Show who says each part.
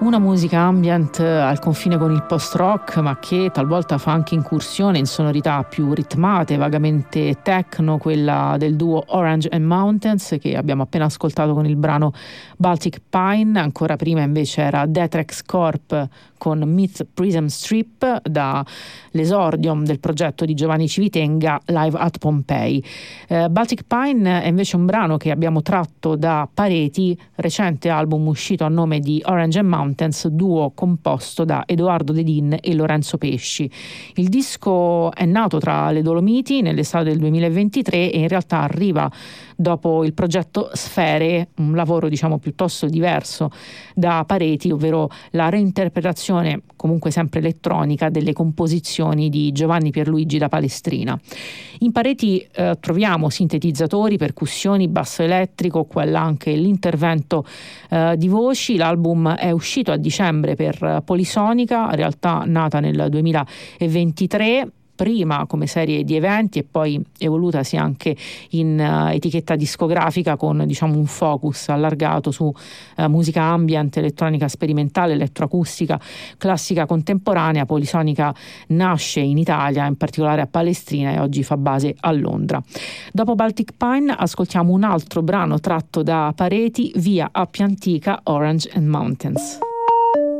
Speaker 1: Una musica ambient al confine con il post-rock, ma che talvolta fa anche incursione in sonorità più ritmate, vagamente techno, quella del duo Orange and Mountains, che abbiamo appena ascoltato con il brano Baltic Pine. Ancora prima invece era Detrex Corp con Myth Prism Strip, dall'esordio del progetto di Giovanni Civitenga Live at Pompei. Baltic Pine è invece un brano che abbiamo tratto da Pareti, recente album uscito a nome di Orange and Mountains, duo composto da Edoardo Dedin e Lorenzo Pesci. Il disco è nato tra le Dolomiti nell'estate del 2023 e in realtà arriva dopo il progetto Sfere, un lavoro diciamo piuttosto diverso da Pareti, ovvero la reinterpretazione, comunque sempre elettronica, delle composizioni di Giovanni Pierluigi da Palestrina. In Pareti troviamo sintetizzatori, percussioni, basso elettrico, qua e là anche l'intervento di voci. L'album è uscito a dicembre per Polisonica, in realtà nata nel 2023, prima come serie di eventi e poi evolutasi anche in etichetta discografica con diciamo un focus allargato su musica ambient, elettronica sperimentale, elettroacustica, classica contemporanea. Polisonica nasce in Italia, in particolare a Palestrina, e oggi fa base a Londra. Dopo Baltic Pine ascoltiamo un altro brano tratto da Pareti, Via Appia Antica, Orange and Mountains.